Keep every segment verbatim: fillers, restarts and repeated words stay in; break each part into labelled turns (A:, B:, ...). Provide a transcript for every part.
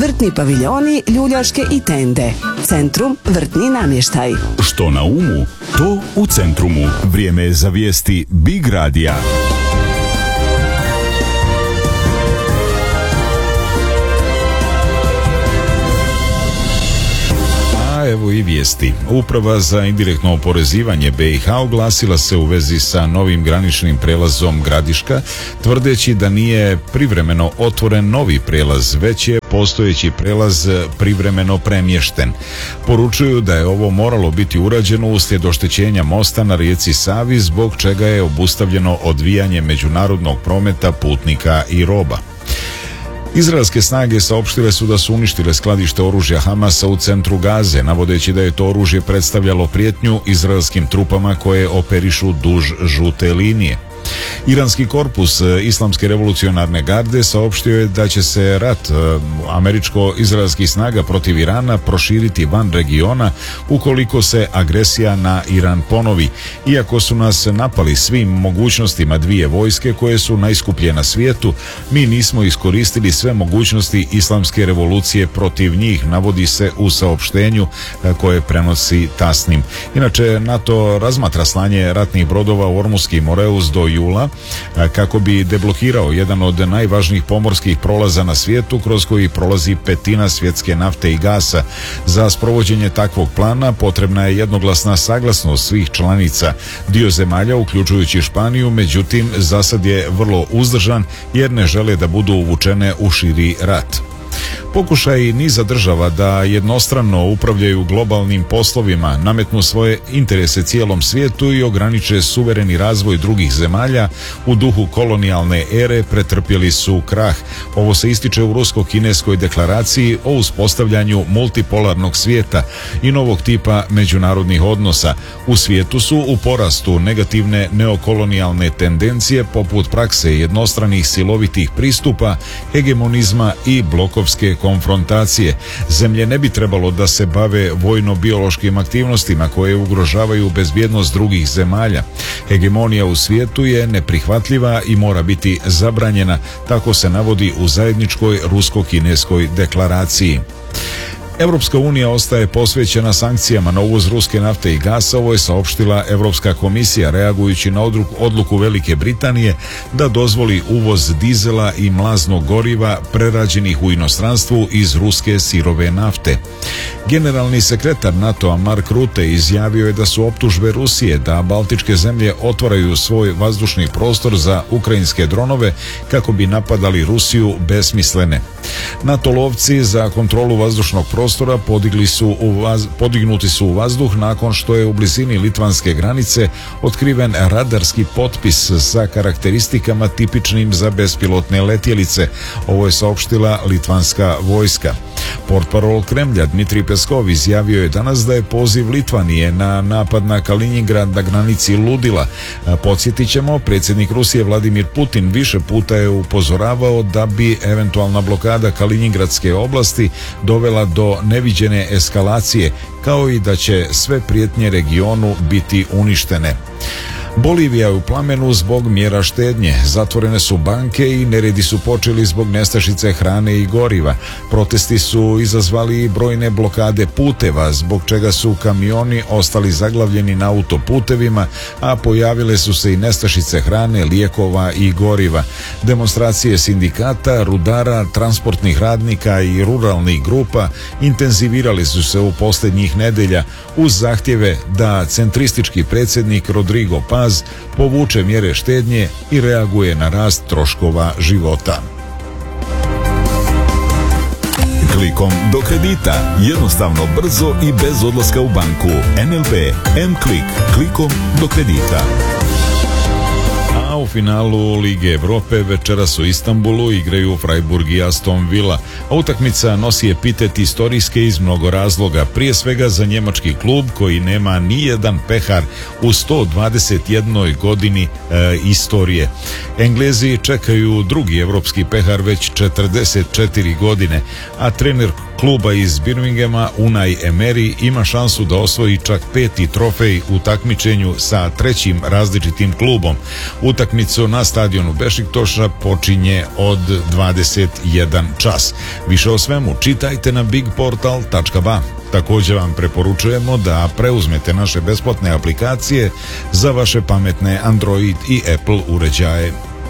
A: vrtni paviljoni, ljuljaške i tende. Centrum vrtni namještaj.
B: Što na umu, to u Centrumu. Vrijeme je za vijesti Big Radija. Evo i vijesti. Uprava za indirektno oporezivanje B i H oglasila se u vezi sa novim graničnim prelazom Gradiška, tvrdeći da nije privremeno otvoren novi prelaz, već je postojeći prelaz privremeno premješten. Poručuju da je ovo moralo biti urađeno uslijed oštećenja mosta na rijeci Savi, zbog čega je obustavljeno odvijanje međunarodnog prometa putnika i roba. Izraelske snage saopštile su da su uništile skladište oružja Hamasa u centru Gaze, navodeći da je to oružje predstavljalo prijetnju izraelskim trupama koje operišu duž žute linije. Iranski korpus Islamske revolucionarne garde saopštio je da će se rat američko-izraelskih snaga protiv Irana proširiti van regiona ukoliko se agresija na Iran ponovi. Iako su nas napali svim mogućnostima dvije vojske koje su najskuplje na svijetu, mi nismo iskoristili sve mogućnosti Islamske revolucije protiv njih, navodi se u saopštenju koje prenosi Tasnim. Inače, NATO razmatra slanje ratnih brodova u Ormuski Moreus do jula kako bi deblokirao jedan od najvažnijih pomorskih prolaza na svijetu kroz koji prolazi petina svjetske nafte i gasa. Za sprovođenje takvog plana potrebna je jednoglasna saglasnost svih članica. Dio zemalja, uključujući Španiju, međutim, za sad je vrlo uzdržan jer ne žele da budu uvučene u širi rat. Pokušaj niza država da jednostrano upravljaju globalnim poslovima, nametnu svoje interese cijelom svijetu i ograniče suvereni razvoj drugih zemalja u duhu kolonijalne ere pretrpjeli su krah. Ovo se ističe u rusko-kineskoj deklaraciji o uspostavljanju multipolarnog svijeta i novog tipa međunarodnih odnosa. U svijetu su u porastu negativne neokolonijalne tendencije poput prakse jednostranih silovitih pristupa, hegemonizma i blokovske konfrontacije. Zemlje ne bi trebalo da se bave vojno-biološkim aktivnostima koje ugrožavaju bezbjednost drugih zemalja. Hegemonija u svijetu je neprihvatljiva i mora biti zabranjena, tako se navodi u zajedničkoj rusko-kineskoj deklaraciji. Europska unija ostaje posvećena sankcijama na uvoz ruske nafte i gasa, ovo je saopštila Europska komisija reagujući na odluku Velike Britanije da dozvoli uvoz dizela i mlaznog goriva prerađenih u inostranstvu iz ruske sirove nafte. Generalni sekretar NATO-a Mark Rutte izjavio je da su optužbe Rusije da baltičke zemlje otvaraju svoj vazdušni prostor za ukrajinske dronove kako bi napadali Rusiju besmislene. NATO lovci za kontrolu vazdušnog prostora podigli su u vaz, podignuti su u vazduh nakon što je u blizini litvanske granice otkriven radarski potpis sa karakteristikama tipičnim za bespilotne letjelice. Ovo je saopštila litvanska vojska. Portparol Kremlja Dmitrij Peskov izjavio je danas da je poziv Litvanije na napad na Kaliningrad na granici ludila. Podsjetit ćemo, predsjednik Rusije Vladimir Putin više puta je upozoravao da bi eventualna blokada Kaliningradske oblasti dovela do neviđene eskalacije, kao i da će sve prijetnje regionu biti uništene. Bolivija je u plamenu zbog mjera štednje. Zatvorene su banke i neredi su počeli zbog nestašice hrane i goriva. Protesti su izazvali brojne blokade puteva, zbog čega su kamioni ostali zaglavljeni na autoputevima, a pojavile su se i nestašice hrane, lijekova i goriva. Demonstracije sindikata, rudara, transportnih radnika i ruralnih grupa intenzivirali su se u posljednjih nedelja uz zahtjeve da centristički predsjednik Rodrigo Paz povuče mjere štednje i reaguje na rast troškova života. Klikom do kredita. Jednostavno, brzo i bez odlaska u banku. N L B M-Klik. Klikom do kredita. A u finalu Lige Evrope večeras u Istanbulu igraju Freiburg i Aston Villa. A utakmica nosi epitet istorijske iz mnogo razloga. Prije svega za njemački klub koji nema ni jedan pehar u sto dvadeset jednoj godini e, istorije. Englezi čekaju drugi evropski pehar već četrdeset četiri godine, a trener kluba iz Birminghama Unai Emery ima šansu da osvoji čak peti trofej u takmičenju sa trećim različitim klubom. Utakmicu na stadionu Bešiktoša počinje od dvadeset jedan čas. Više o svemu čitajte na bigportal tačka ba. Također vam preporučujemo da preuzmete naše besplatne aplikacije za vaše pametne Android i Apple uređaje.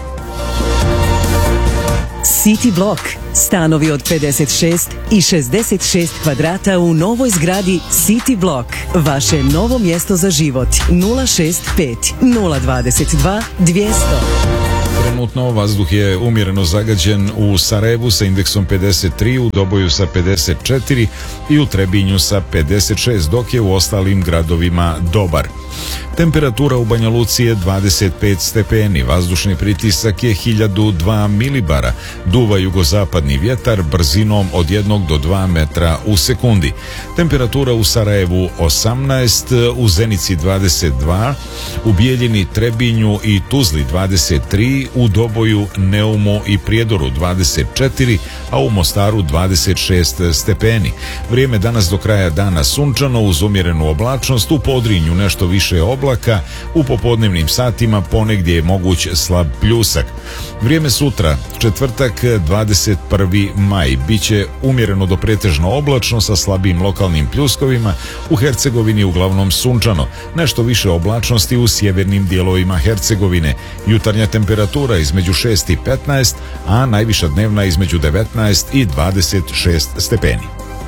C: City Block. Stanovi od pedeset šest i šezdeset šest kvadrata u novoj zgradi City Block. Vaše novo mjesto za život. nula šest pet nula dvadeset dva dvjesto.
B: Trenutno vazduh je umjereno zagađen u Sarajevu sa indeksom pedeset tri, u Doboju sa pedeset četiri i u Trebinju sa pedeset šest, dok je u ostalim gradovima dobar. Temperatura u Banja Luci je dvadeset pet stepeni, vazdušni pritisak je hiljadu dva milibara, duva jugozapadni vjetar brzinom od jednog do dva metra u sekundi. Temperatura u Sarajevu osamnaest, u Zenici dvadeset dva, u Bijeljini, Trebinju i Tuzli dvadeset tri, u Doboju, Neumu i Prijedoru dvadeset četiri, a u Mostaru dvadeset šest stepeni. Vrijeme danas do kraja dana sunčano uz umjerenu oblačnost, u Podrinju nešto više oblaka, u popodnevnim satima ponegdje je moguć slab pljusak. Vrijeme sutra, četvrtak dvadeset prvi maj, biće umjereno do pretežno oblačno sa slabim lokalnim pljuskovima, u Hercegovini uglavnom sunčano, nešto više oblačnosti u sjevernim dijelovima Hercegovine. Jutarnja temperatura između šest i petnaest, a najviša dnevna između devetnaest i dvadeset šest stepeni.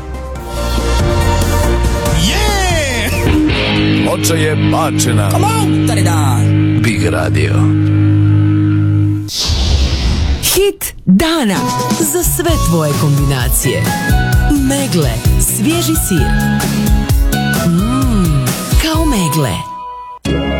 D: Ploča je bačena. Big Radio.
C: Hit dana za sve tvoje kombinacije. Megle, svježi sir. Mmm, kao megle.